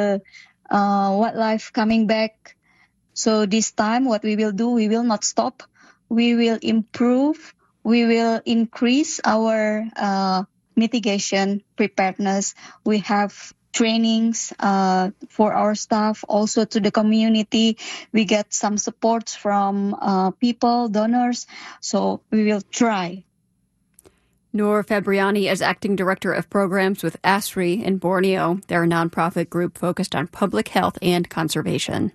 wildlife coming back. So this time what we will do, we will not stop. We will improve. We will increase our mitigation preparedness. We have trainings for our staff, also to the community. We get some support from people, donors. So we will try. Noor Febriani is acting director of programs with ASRI in Borneo. They're a nonprofit group focused on public health and conservation.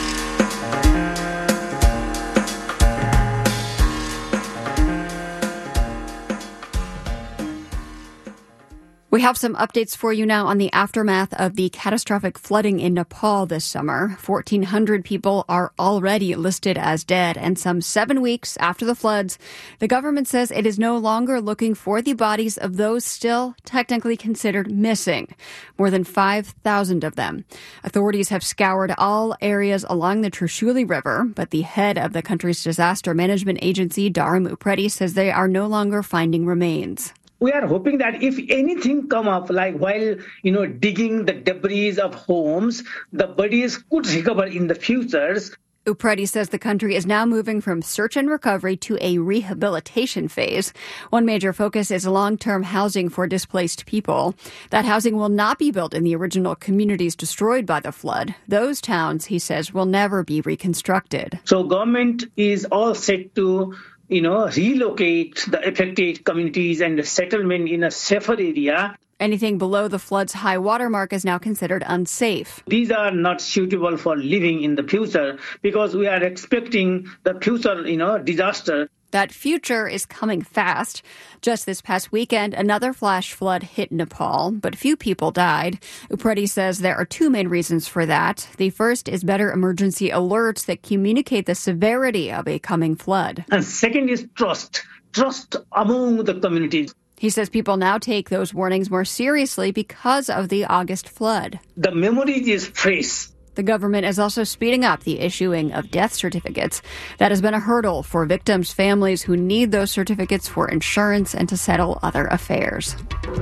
We have some updates for you now on the aftermath of the catastrophic flooding in Nepal this summer. 1,400 people are already listed as dead, and some 7 weeks after the floods, the government says it is no longer looking for the bodies of those still technically considered missing, more than 5,000 of them. Authorities have scoured all areas along the Trishuli River, but the head of the country's disaster management agency, Dharam Upreti, says they are no longer finding remains. We are hoping that if anything come up, like while, digging the debris of homes, the bodies could recover in the futures. Upreti says the country is now moving from search and recovery to a rehabilitation phase. One major focus is long-term housing for displaced people. That housing will not be built in the original communities destroyed by the flood. Those towns, he says, will never be reconstructed. So government is all set to relocate the affected communities and the settlement in a safer area. Anything below the flood's high water mark is now considered unsafe. These are not suitable for living in the future because we are expecting the future, disaster. That future is coming fast. Just this past weekend, another flash flood hit Nepal, but few people died. Upreti says there are two main reasons for that. The first is better emergency alerts that communicate the severity of a coming flood. And second is trust among the communities. He says people now take those warnings more seriously because of the August flood. The memory is fresh. The government is also speeding up the issuing of death certificates. That has been a hurdle for victims' families who need those certificates for insurance and to settle other affairs.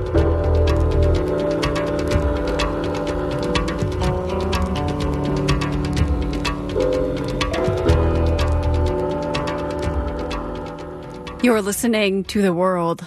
You're listening to The World.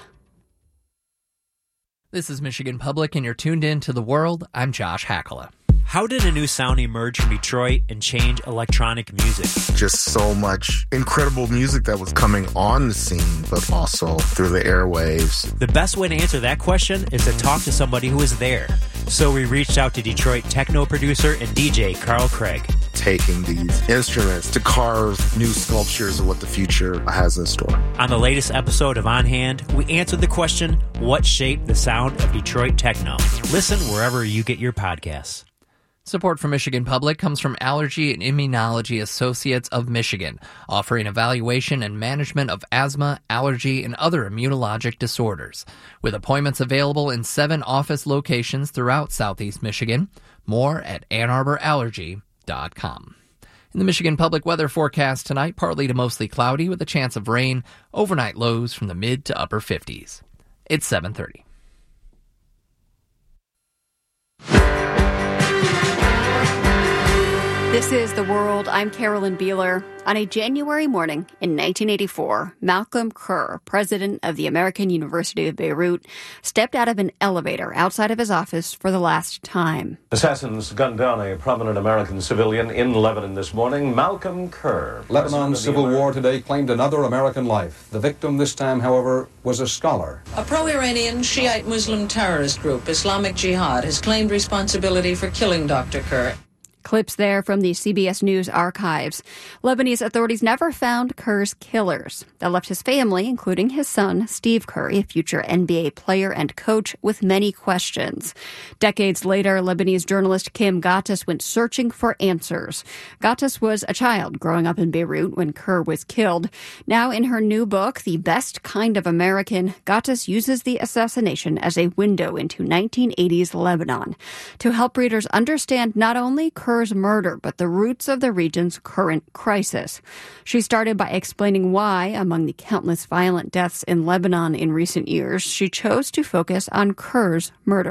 This is Michigan Public, and you're tuned in to The World. I'm Josh Hakala. How did a new sound emerge from Detroit and change electronic music? Just so much incredible music that was coming on the scene, but also through the airwaves. The best way to answer that question is to talk to somebody who was there. So we reached out to Detroit techno producer and DJ Carl Craig. Taking these instruments to carve new sculptures of what the future has in store. On the latest episode of On Hand, we answered the question, what shaped the sound of Detroit techno? Listen wherever you get your podcasts. Support for Michigan Public comes from Allergy and Immunology Associates of Michigan, offering evaluation and management of asthma, allergy, and other immunologic disorders. With appointments available in 7 office locations throughout Southeast Michigan. More at AnnArborAllergy.com. In the Michigan Public weather forecast tonight, partly to mostly cloudy with a chance of rain, overnight lows from the mid to upper 50s. It's 7:30. This is The World. I'm Carolyn Beeler. On a January morning in 1984, Malcolm Kerr, president of the American University of Beirut, stepped out of an elevator outside of his office for the last time. Assassins gunned down a prominent American civilian in Lebanon this morning, Malcolm Kerr. Lebanon's civil war today claimed another American life. The victim this time, however, was a scholar. A pro-Iranian Shiite Muslim terrorist group, Islamic Jihad, has claimed responsibility for killing Dr. Kerr. Clips there from the CBS News archives. Lebanese authorities never found Kerr's killers. That left his family, including his son, Steve Kerr, a future NBA player and coach, with many questions. Decades later, Lebanese journalist Kim Ghattas went searching for answers. Ghattas was a child growing up in Beirut when Kerr was killed. Now in her new book, The Best Kind of American, Ghattas uses the assassination as a window into 1980s Lebanon to help readers understand not only Kerr's murder, but the roots of the region's current crisis. She started by explaining why, among the countless violent deaths in Lebanon in recent years, she chose to focus on Kerr's murder.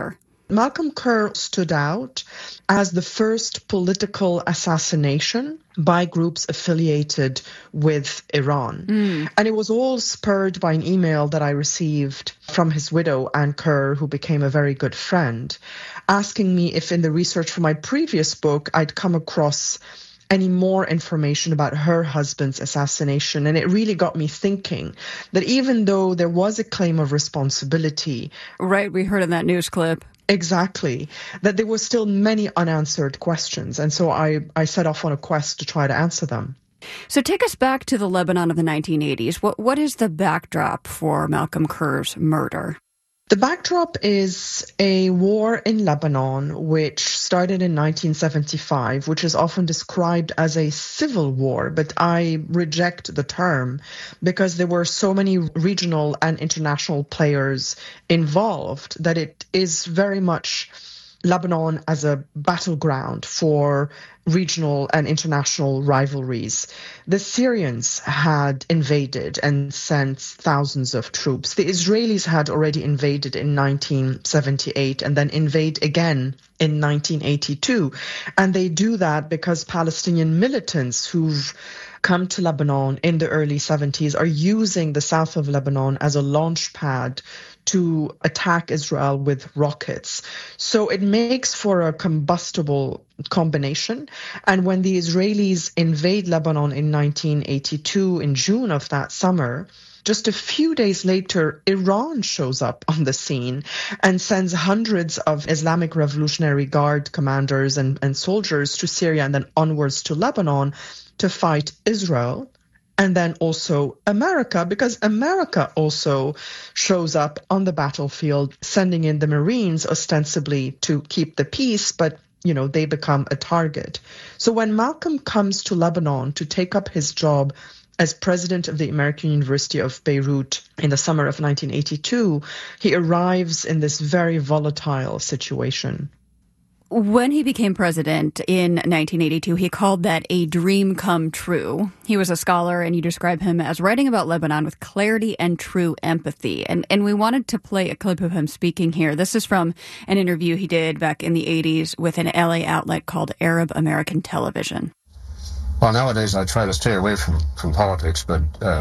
Malcolm Kerr stood out as the first political assassination by groups affiliated with Iran. And it was all spurred by an email that I received from his widow, Ann Kerr, who became a very good friend, asking me if in the research for my previous book I'd come across any more information about her husband's assassination. And it really got me thinking that even though there was a claim of responsibility... Right, we heard in that news clip. Exactly, that there were still many unanswered questions. And so I set off on a quest to try to answer them. So take us back to the Lebanon of the 1980s. What is the backdrop for Malcolm Kerr's murder? The backdrop is a war in Lebanon, which started in 1975, which is often described as a civil war, but I reject the term because there were so many regional and international players involved that it is very much Lebanon as a battleground for regional and international rivalries. The Syrians had invaded and sent thousands of troops. The Israelis had already invaded in 1978 and then invade again in 1982. And they do that because Palestinian militants who've come to Lebanon in the early 70s are using the south of Lebanon as a launch pad to attack Israel with rockets. So it makes for a combustible combination. And when the Israelis invade Lebanon in 1982, in June of that summer, just a few days later, Iran shows up on the scene and sends hundreds of Islamic Revolutionary Guard commanders and soldiers to Syria and then onwards to Lebanon to fight Israel. And then also America, because America also shows up on the battlefield, sending in the Marines ostensibly to keep the peace, but, they become a target. So when Malcolm comes to Lebanon to take up his job as president of the American University of Beirut in the summer of 1982, he arrives in this very volatile situation. When he became president in 1982, he called that a dream come true. He was a scholar, and you describe him as writing about Lebanon with clarity and true empathy. And we wanted to play a clip of him speaking here. This is from an interview he did back in the 80s with an LA outlet called Arab American Television. Well, nowadays I try to stay away from politics, but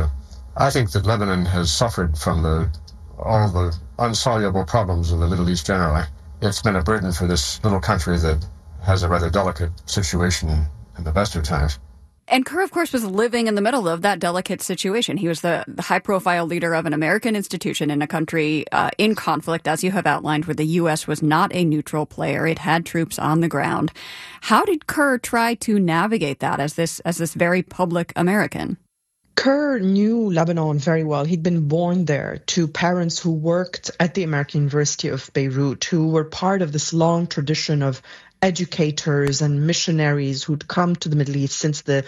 I think that Lebanon has suffered from all the insoluble problems of the Middle East generally. It's been a burden for this little country that has a rather delicate situation in the best of times. And Kerr, of course, was living in the middle of that delicate situation. He was the high-profile leader of an American institution in a country in conflict, as you have outlined, where the U.S. was not a neutral player. It had troops on the ground. How did Kerr try to navigate that as this very public American? Kerr knew Lebanon very well. He'd been born there to parents who worked at the American University of Beirut, who were part of this long tradition of educators and missionaries who'd come to the Middle East since the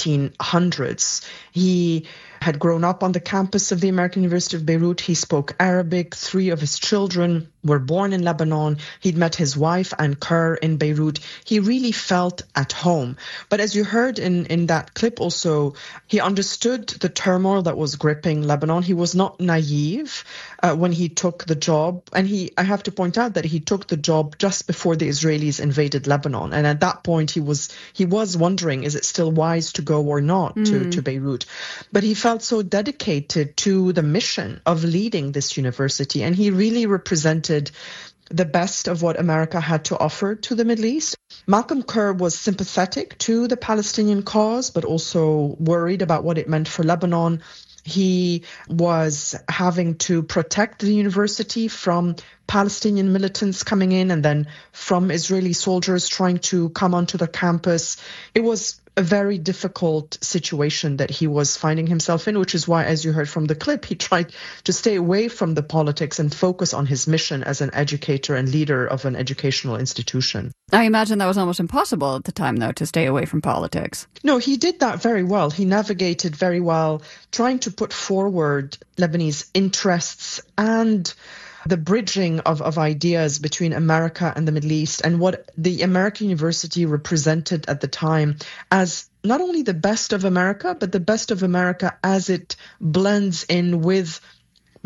1800s. He had grown up on the campus of the American University of Beirut. He spoke Arabic. 3 of his children were born in Lebanon. He'd met his wife, Ann Kerr, in Beirut. He really felt at home. But as you heard in that clip also, he understood the turmoil that was gripping Lebanon. He was not naive when he took the job. And I have to point out that he took the job just before the Israelis invaded Lebanon. And at that point, he was wondering, is it still wise to go or not to Beirut? But he felt so dedicated to the mission of leading this university, and he really represented the best of what America had to offer to the Middle East. Malcolm Kerr was sympathetic to the Palestinian cause, but also worried about what it meant for Lebanon. He was having to protect the university from Palestinian militants coming in and then from Israeli soldiers trying to come onto the campus. It was a very difficult situation that he was finding himself in, which is why, as you heard from the clip, he tried to stay away from the politics and focus on his mission as an educator and leader of an educational institution. I imagine that was almost impossible at the time, though, to stay away from politics. No, he did that very well. He navigated very well, trying to put forward Lebanese interests and the bridging of ideas between America and the Middle East and what the American University represented at the time as not only the best of America, but the best of America as it blends in with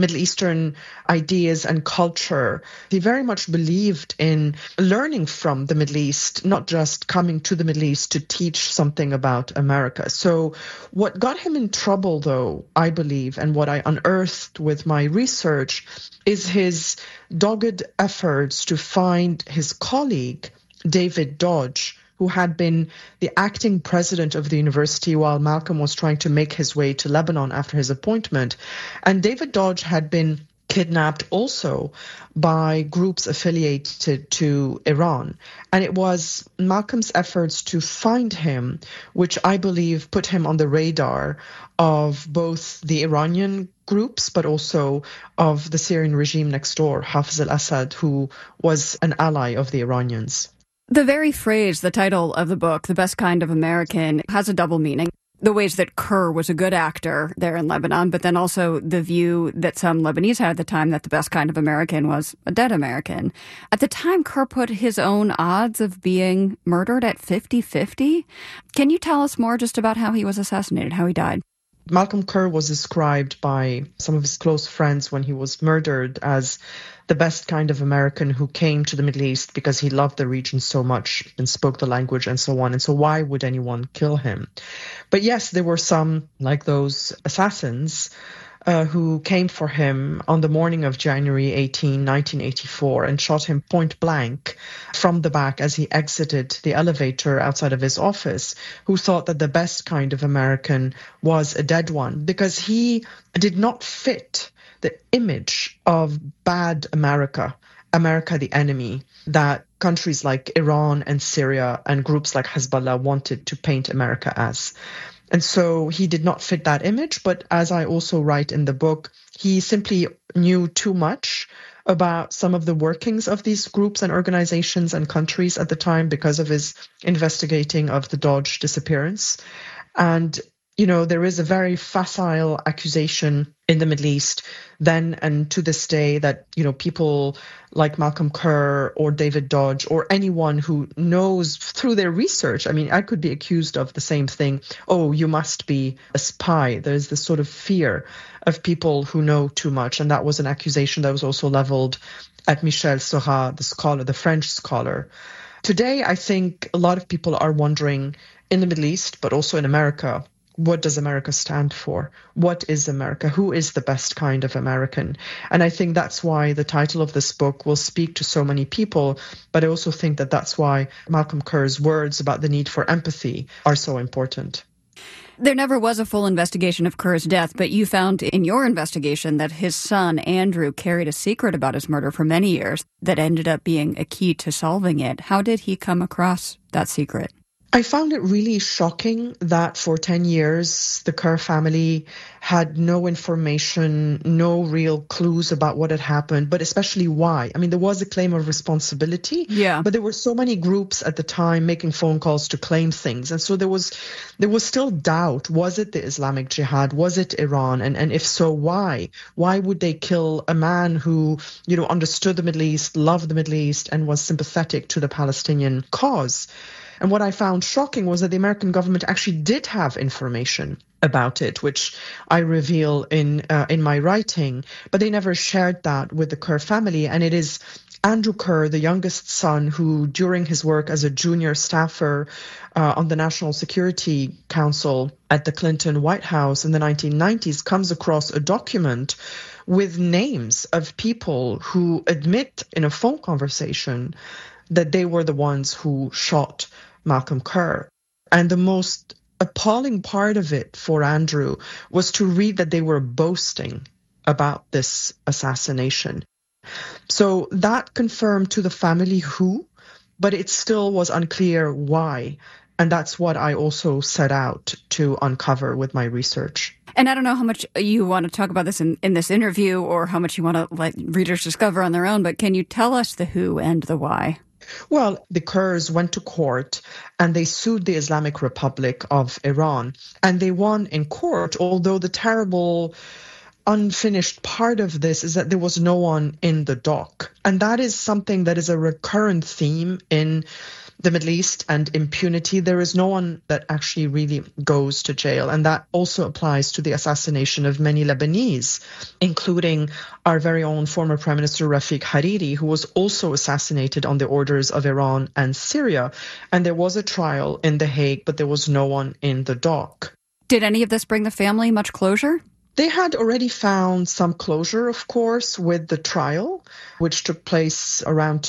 Middle Eastern ideas and culture. He very much believed in learning from the Middle East, not just coming to the Middle East to teach something about America. So what got him in trouble, though, I believe, and what I unearthed with my research, is his dogged efforts to find his colleague, David Dodge, who had been the acting president of the university while Malcolm was trying to make his way to Lebanon after his appointment. And David Dodge had been kidnapped also by groups affiliated to Iran. And it was Malcolm's efforts to find him, which I believe put him on the radar of both the Iranian groups, but also of the Syrian regime next door, Hafez al-Assad, who was an ally of the Iranians. The very phrase, the title of the book, The Best Kind of American, has a double meaning. The ways that Kerr was a good actor there in Lebanon, but then also the view that some Lebanese had at the time that the best kind of American was a dead American. At the time, Kerr put his own odds of being murdered at 50-50. Can you tell us more just about how he was assassinated, how he died? Malcolm Kerr was described by some of his close friends when he was murdered as the best kind of American who came to the Middle East because he loved the region so much and spoke the language and so on. And so why would anyone kill him? But yes, there were some, like those assassins, who came for him on the morning of January 18, 1984, and shot him point blank from the back as he exited the elevator outside of his office, who thought that the best kind of American was a dead one, because he did not fit the image of bad America, America the enemy, that countries like Iran and Syria and groups like Hezbollah wanted to paint America as. And so he did not fit that image, but as I also write in the book, he simply knew too much about some of the workings of these groups and organizations and countries at the time because of his investigating of the Dodge disappearance. And, you know, there is a very facile accusation in the Middle East then and to this day that, you know, people like Malcolm Kerr or David Dodge or anyone who knows through their research, I mean, I could be accused of the same thing. Oh, you must be a spy. There's this sort of fear of people who know too much. And that was an accusation that was also leveled at Michel Serra, the scholar, the French scholar. Today, I think a lot of people are wondering in the Middle East, but also in America, what does America stand for? What is America? Who is the best kind of American? And I think that's why the title of this book will speak to so many people. But I also think that that's why Malcolm Kerr's words about the need for empathy are so important. There never was a full investigation of Kerr's death, but you found in your investigation that his son, Andrew, carried a secret about his murder for many years that ended up being a key to solving it. How did he come across that secret? I found it really shocking that for 10 years, the Kerr family had no information, no real clues about what had happened, but especially why. I mean, there was a claim of responsibility, but there were so many groups at the time making phone calls to claim things. And so there was still doubt. Was it the Islamic Jihad? Was it Iran? And if so, why? Why would they kill a man who, you know, understood the Middle East, loved the Middle East, and was sympathetic to the Palestinian cause? And what I found shocking was that the American government actually did have information about it, which I reveal in my writing, but they never shared that with the Kerr family. And it is Andrew Kerr, the youngest son, who during his work as a junior staffer on the National Security Council at the Clinton White House in the 1990s, comes across a document with names of people who admit in a phone conversation that they were the ones who shot Malcolm Kerr. And the most appalling part of it for Andrew was to read that they were boasting about this assassination. So that confirmed to the family who, but it still was unclear why. And that's what I also set out to uncover with my research. And I don't know how much you want to talk about this in this interview or how much you want to let readers discover on their own, but can you tell us the who and the why? Well, the Kerrs went to court and they sued the Islamic Republic of Iran. And they won in court, although the terrible unfinished part of this is that there was no one in the dock. And that is something that is a recurrent theme in the Middle East and impunity, there is no one that actually really goes to jail. And that also applies to the assassination of many Lebanese, including our very own former Prime Minister Rafiq Hariri, who was also assassinated on the orders of Iran and Syria. And there was a trial in The Hague, but there was no one in the dock. Did any of this bring the family much closure? They had already found some closure, of course, with the trial, which took place around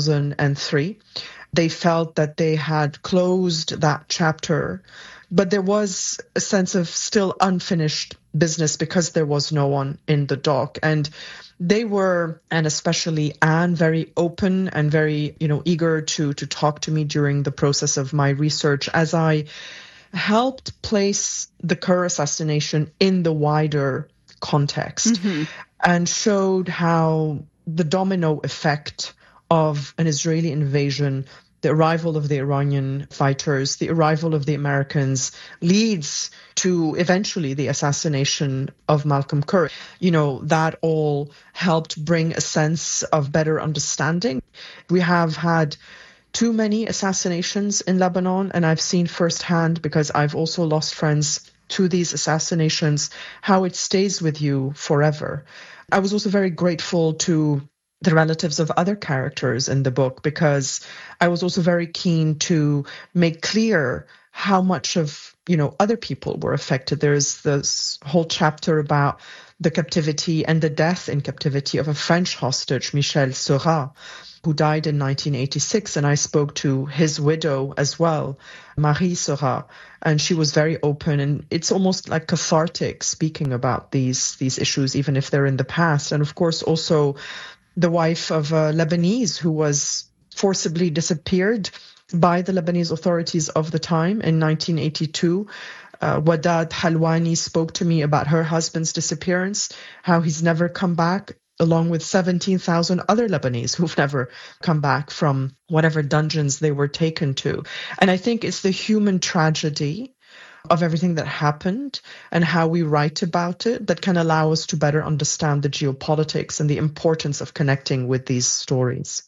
2003. They felt that they had closed that chapter, but there was a sense of still unfinished business because there was no one in the dock. And they were, and especially Anne, very open and very, eager to talk to me during the process of my research as I helped place the Kerr assassination in the wider context and showed how the domino effect of an Israeli invasion, the arrival of the Iranian fighters, the arrival of the Americans leads to eventually the assassination of Malcolm Kerr. That all helped bring a sense of better understanding. We have had too many assassinations in Lebanon, and I've seen firsthand, because I've also lost friends to these assassinations, how it stays with you forever. I was also very grateful to the relatives of other characters in the book, because I was also very keen to make clear how much of, other people were affected. There's this whole chapter about the captivity and the death in captivity of a French hostage, Michel Seurat, who died in 1986, and I spoke to his widow as well, Marie Seurat, and she was very open, and it's almost like cathartic speaking about these issues, even if they're in the past. And of course also the wife of a Lebanese who was forcibly disappeared by the Lebanese authorities of the time in 1982. Wadad Halwani spoke to me about her husband's disappearance, how he's never come back, along with 17,000 other Lebanese who've never come back from whatever dungeons they were taken to. And I think it's the human tragedy of everything that happened and how we write about it that can allow us to better understand the geopolitics and the importance of connecting with these stories.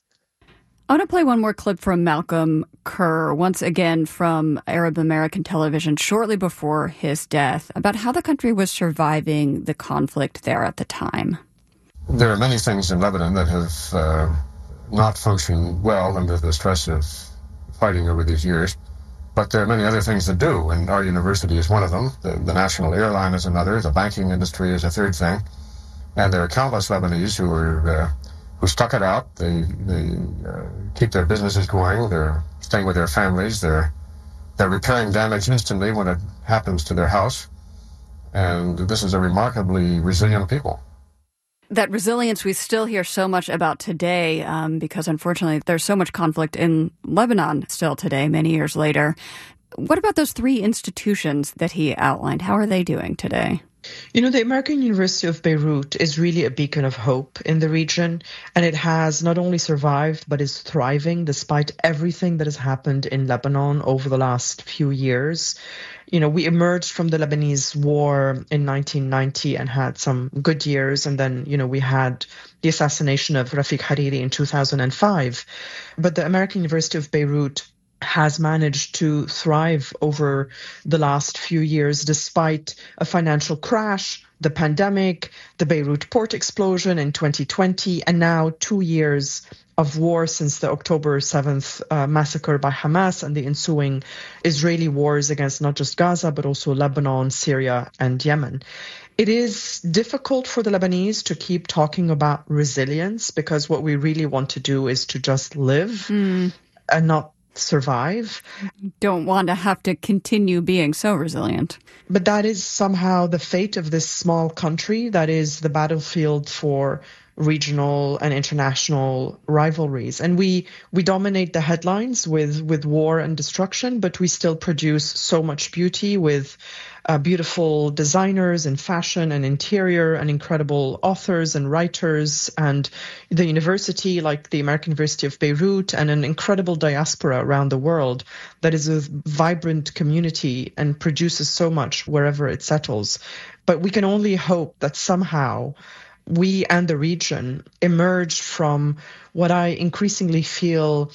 I want to play one more clip from Malcolm Kerr, once again from Arab American television shortly before his death, about how the country was surviving the conflict there at the time. There are many things in Lebanon that have not functioned well under the stress of fighting over these years, but there are many other things that do, and our university is one of them. The national airline is another. The banking industry is a third thing. And there are countless Lebanese who stuck it out. They keep their businesses going. They're staying with their families. They're repairing damage instantly when it happens to their house. And this is a remarkably resilient people. That resilience we still hear so much about today, because unfortunately there's so much conflict in Lebanon still today, many years later. What about those three institutions that he outlined? How are they doing today? The American University of Beirut is really a beacon of hope in the region, and it has not only survived but is thriving despite everything that has happened in Lebanon over the last few years. We emerged from the Lebanese war in 1990 and had some good years, and then, we had the assassination of Rafiq Hariri in 2005. But the American University of Beirut has managed to thrive over the last few years despite a financial crash, the pandemic, the Beirut port explosion in 2020, and now 2 years of war since the October 7th massacre by Hamas and the ensuing Israeli wars against not just Gaza, but also Lebanon, Syria, and Yemen. It is difficult for the Lebanese to keep talking about resilience because what we really want to do is to just live and not survive. Don't want to have to continue being so resilient. But that is somehow the fate of this small country that is the battlefield for regional and international rivalries. And we dominate the headlines with war and destruction, but we still produce so much beauty with beautiful designers in fashion and interior and incredible authors and writers, and the university like the American University of Beirut and an incredible diaspora around the world that is a vibrant community and produces so much wherever it settles. But we can only hope that somehow we and the region emerge from what I increasingly feel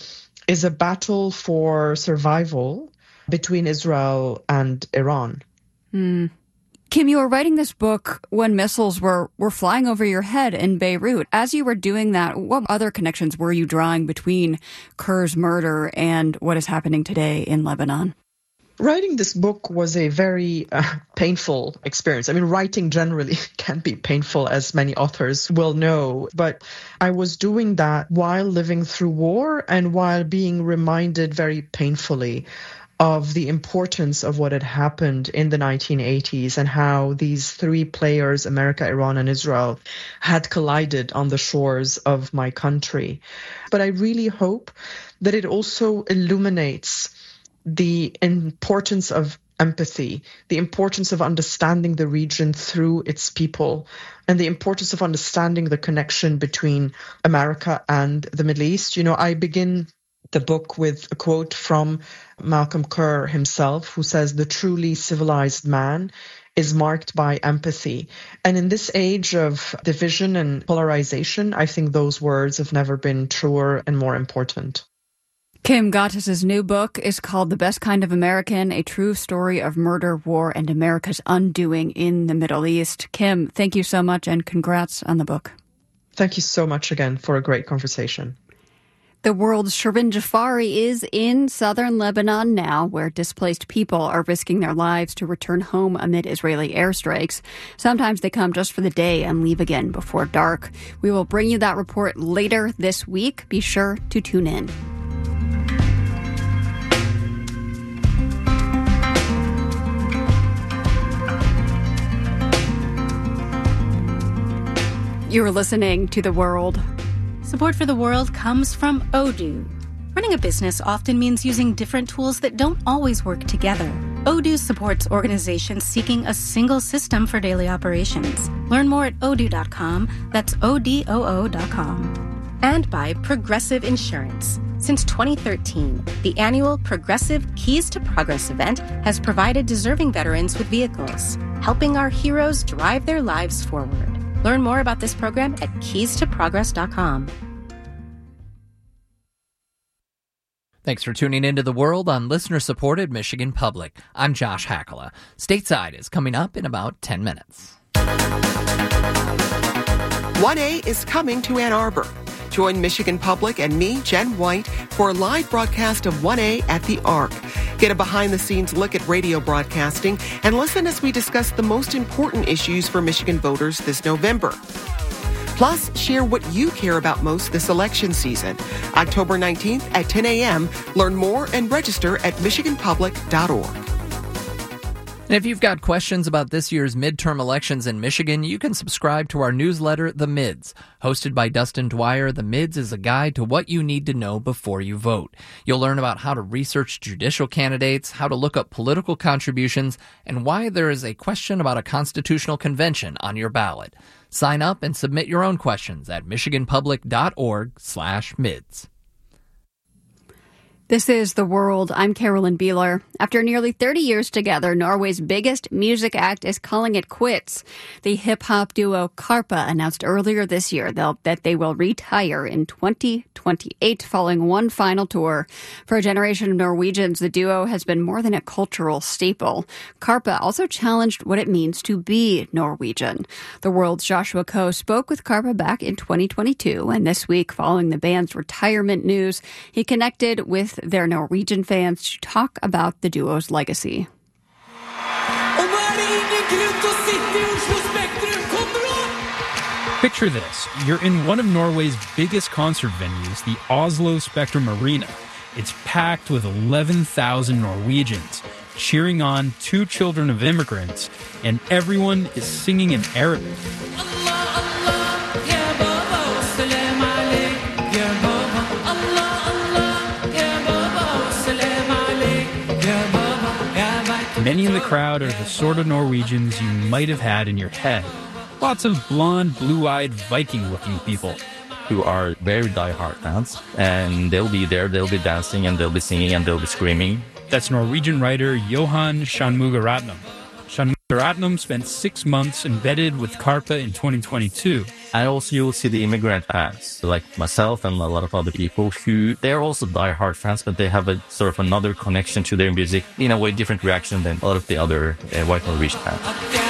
is a battle for survival between Israel and Iran. Kim, you were writing this book when missiles were flying over your head in Beirut. As you were doing that, what other connections were you drawing between Kerr's murder and what is happening today in Lebanon? Writing this book was a very painful experience. I mean, writing generally can be painful, as many authors will know. But I was doing that while living through war and while being reminded very painfully of the importance of what had happened in the 1980s and how these three players, America, Iran, and Israel, had collided on the shores of my country. But I really hope that it also illuminates the importance of empathy, the importance of understanding the region through its people, and the importance of understanding the connection between America and the Middle East. You know, I begin the book with a quote from Malcolm Kerr himself, who says, "The truly civilized man is marked by empathy." And in this age of division and polarization, I think those words have never been truer and more important. Kim Ghattas's new book is called The Best Kind of American, a true story of murder, war, and America's undoing in the Middle East. Kim, thank you so much and congrats on the book. Thank you so much again for a great conversation. The world's Shirin Jafari is in southern Lebanon now, where displaced people are risking their lives to return home amid Israeli airstrikes. Sometimes they come just for the day and leave again before dark. We will bring you that report later this week. Be sure to tune in. You're listening to The World. Support for The World comes from Odoo. Running a business often means using different tools that don't always work together. Odoo supports organizations seeking a single system for daily operations. Learn more at odoo.com. That's ODOO.com. And by Progressive Insurance. Since 2013, the annual Progressive Keys to Progress event has provided deserving veterans with vehicles, helping our heroes drive their lives forward. Learn more about this program at keystoprogress.com. Thanks for tuning into The World on listener-supported Michigan Public. I'm Josh Hakala. Stateside is coming up in about 10 minutes. 1A is coming to Ann Arbor. Join Michigan Public and me, Jen White, for a live broadcast of 1A at the Arc. Get a behind-the-scenes look at radio broadcasting and listen as we discuss the most important issues for Michigan voters this November. Plus, share what you care about most this election season. October 19th at 10 a.m. Learn more and register at michiganpublic.org. And if you've got questions about this year's midterm elections in Michigan, you can subscribe to our newsletter, The Mids. Hosted by Dustin Dwyer, The Mids is a guide to what you need to know before you vote. You'll learn about how to research judicial candidates, how to look up political contributions, and why there is a question about a constitutional convention on your ballot. Sign up and submit your own questions at michiganpublic.org/mids. This is The World. I'm Carolyn Beeler. After nearly 30 years together, Norway's biggest music act is calling it quits. The hip-hop duo Karpa announced earlier this year that they will retire in 2028 following one final tour. For a generation of Norwegians, the duo has been more than a cultural staple. Karpa also challenged what it means to be Norwegian. The World's Joshua Coe spoke with Karpa back in 2022, and this week, following the band's retirement news, he connected with their Norwegian fans to talk about the duo's legacy. Picture this. You're in one of Norway's biggest concert venues, the Oslo Spectrum Arena. It's packed with 11,000 Norwegians, cheering on two children of immigrants, and everyone is singing in Arabic. Many in the crowd are the sort of Norwegians you might have had in your head. Lots of blonde, blue-eyed, Viking-looking people. Who are very die-hard fans, and they'll be there, they'll be dancing, and they'll be singing, and they'll be screaming. That's Norwegian writer Johan Shanmugaratnam. Shanmugaratnam Karatnam spent 6 months embedded with Karpa in 2022. And also you'll see the immigrant fans, like myself and a lot of other people who, they're also diehard fans, but they have a sort of another connection to their music, in a way different reaction than a lot of the other white Norwegian fans.